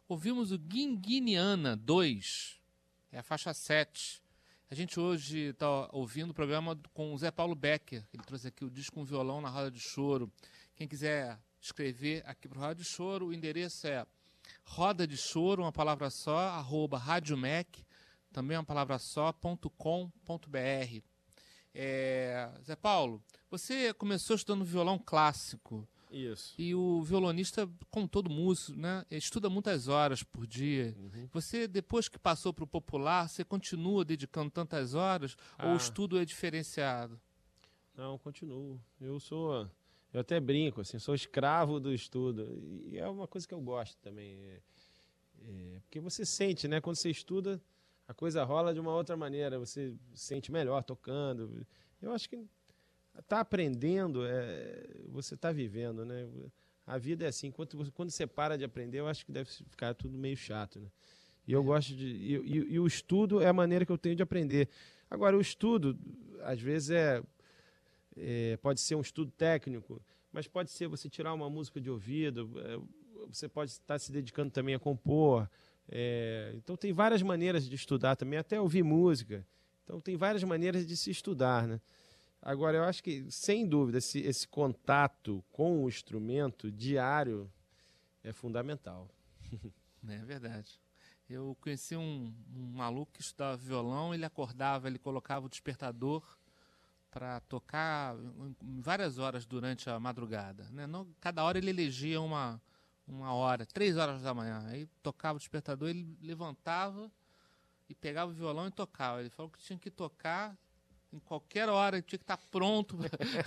ouvimos o Guinguiniana 2, é a faixa 7. A gente hoje está ouvindo o programa com o Zé Paulo Becker, ele trouxe aqui o disco Um Violão na Roda de Choro. Quem quiser escrever aqui para o Roda de Choro, o endereço é roda de choro, uma palavra só, @radiomec, também uma palavra só, .com.br. Zé Paulo, você começou estudando violão clássico. Isso. E o violonista, como todo músico, né, estuda muitas horas por dia. Uhum. Você, depois que passou para o popular, você continua dedicando tantas horas ou o estudo é diferenciado? Não, continuo. Eu até brinco, assim, sou escravo do estudo. E é uma coisa que eu gosto também. Porque você sente, né? Quando você estuda, a coisa rola de uma outra maneira. Você se sente melhor tocando. Eu acho que tá aprendendo, você tá vivendo, né? A vida é assim. Quando você para de aprender, eu acho que deve ficar tudo meio chato, né? E eu gosto e o estudo é a maneira que eu tenho de aprender. Agora, o estudo, às vezes, pode ser um estudo técnico, mas pode ser você tirar uma música de ouvido, você pode estar se dedicando também a compor. Então, tem várias maneiras de estudar também, até ouvir música. Então, tem várias maneiras de se estudar, né? Agora, eu acho que, sem dúvida, esse contato com o instrumento diário é fundamental. É verdade. Eu conheci um maluco que estudava violão, ele acordava, ele colocava o despertador para tocar várias horas durante a madrugada, né? Cada hora ele elegia uma hora, 3 horas da manhã. Aí tocava o despertador, ele levantava e pegava o violão e tocava. Ele falou que tinha que tocar em qualquer hora, tinha que estar pronto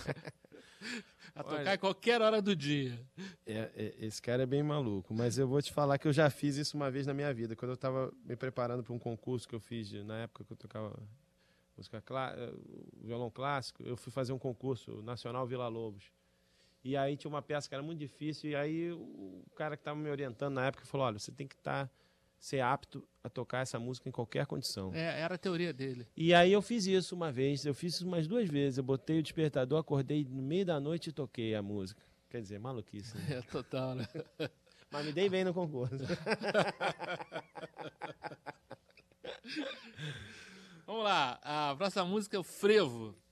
a tocar em qualquer hora do dia. Esse cara é bem maluco, mas eu vou te falar que eu já fiz isso uma vez na minha vida. Quando eu estava me preparando para um concurso que eu fiz na época que eu tocava violão clássico, eu fui fazer um concurso nacional Vila Lobos. E aí tinha uma peça que era muito difícil, e aí o cara que estava me orientando na época falou: olha, você tem que ser apto a tocar essa música em qualquer condição. Era a teoria dele. E aí eu fiz isso uma vez, eu fiz isso umas 2 vezes. Eu botei o despertador, acordei no meio da noite e toquei a música. Quer dizer, maluquice, né? Total, né? Mas me dei bem no concurso. Vamos lá, a próxima música é o Frevo.